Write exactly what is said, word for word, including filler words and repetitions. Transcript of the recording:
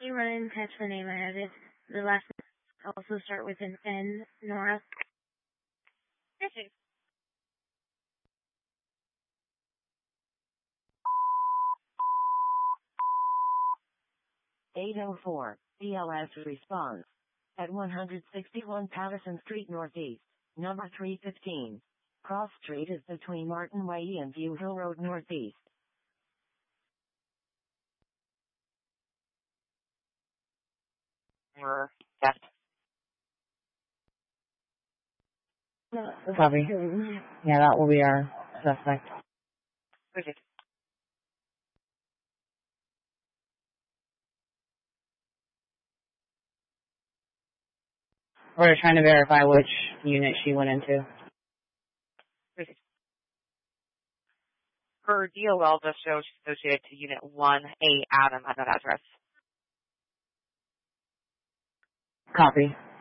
You run and catch the name I have it. The last name also start with an N, Nora. Perfect. eight oh four, B L S response. At one sixty-one Patterson Street Northeast, number three fifteen. Cross Street is between Martin Way and View Hill Road Northeast. Or yes. Copy. Yeah, that will be our suspect. Perfect. We're trying to verify which unit she went into. Perfect. Her D O L just shows she's associated to Unit one A Adam at that address. Copy.